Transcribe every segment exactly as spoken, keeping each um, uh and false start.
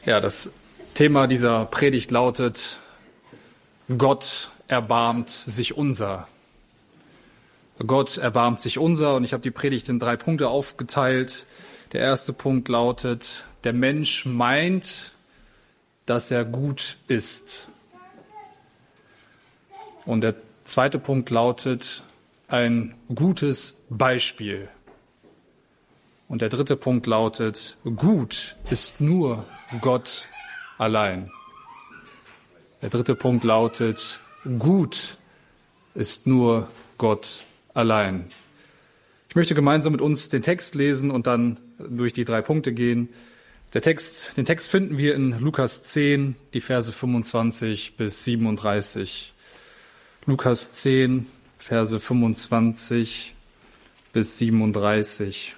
Ja, das Thema dieser Predigt lautet: Gott erbarmt sich unser. Gott erbarmt sich unser. Und ich habe die Predigt in drei Punkte aufgeteilt. Der erste Punkt lautet: Der Mensch meint, dass er gut ist. Und der zweite Punkt lautet: Ein gutes Beispiel. Und der dritte Punkt lautet: Gut ist nur Gott allein. Der dritte Punkt lautet: Gut ist nur Gott allein. Ich möchte gemeinsam mit uns den Text lesen und dann durch die drei Punkte gehen. Der Text, den Text finden wir in Lukas zehn, die Verse fünfundzwanzig bis siebenunddreißig. Lukas zehn, Verse fünfundzwanzig bis siebenunddreißig.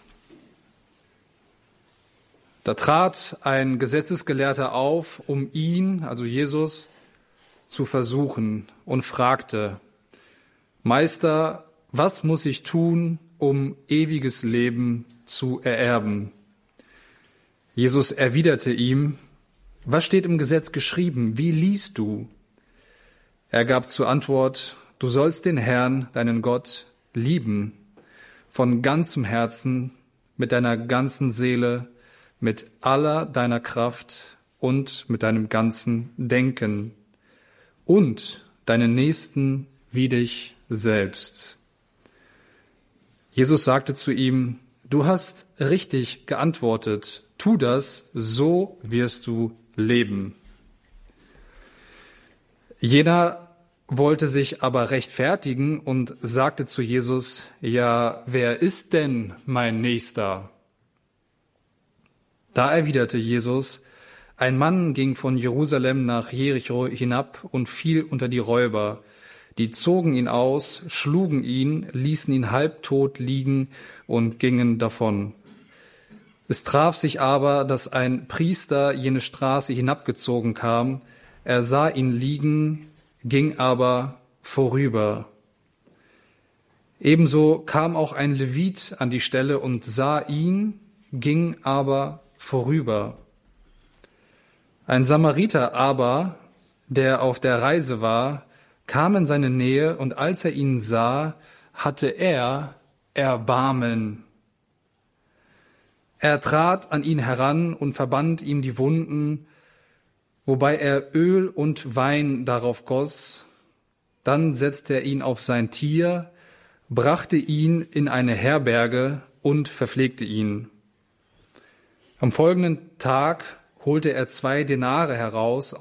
Da trat ein Gesetzesgelehrter auf, um ihn, also Jesus, zu versuchen und fragte: Meister, was muss ich tun, um ewiges Leben zu ererben? Jesus erwiderte ihm: Was steht im Gesetz geschrieben? Wie liest du? Er gab zur Antwort: Du sollst den Herrn, deinen Gott, lieben, von ganzem Herzen, mit deiner ganzen Seele, mit aller deiner Kraft und mit deinem ganzen Denken und deinen Nächsten wie dich selbst. Jesus sagte zu ihm: Du hast richtig geantwortet. Tu das, so wirst du leben. Jener wollte sich aber rechtfertigen und sagte zu Jesus: Ja, wer ist denn mein Nächster? Da erwiderte Jesus: Ein Mann ging von Jerusalem nach Jericho hinab und fiel unter die Räuber. Die zogen ihn aus, schlugen ihn, ließen ihn halbtot liegen und gingen davon. Es traf sich aber, dass ein Priester jene Straße hinabgezogen kam. Er sah ihn liegen, ging aber vorüber. Ebenso kam auch ein Levit an die Stelle und sah ihn, ging aber vorüber. Ein Samariter aber, der auf der Reise war, kam in seine Nähe, und als er ihn sah, hatte er Erbarmen. Er trat an ihn heran und verband ihm die Wunden, wobei er Öl und Wein darauf goss. Dann setzte er ihn auf sein Tier, brachte ihn in eine Herberge und verpflegte ihn. Am folgenden Tag holte er zwei Denare heraus